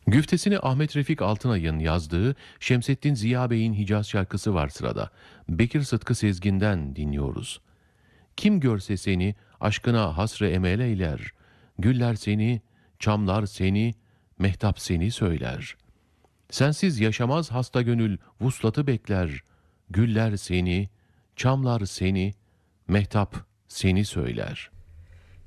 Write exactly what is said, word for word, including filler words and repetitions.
Güftesini Ahmet Refik Altınay'ın yazdığı Şemsettin Ziya Bey'in Hicaz şarkısı var sırada. Bekir Sıtkı Sezgin'den dinliyoruz. Kim görse seni aşkına hasrı emel eyler. Güller seni, çamlar seni, mehtap seni söyler. Sensiz yaşamaz hasta gönül vuslatı bekler. Güller seni, çamlar seni, mehtap seni söyler.''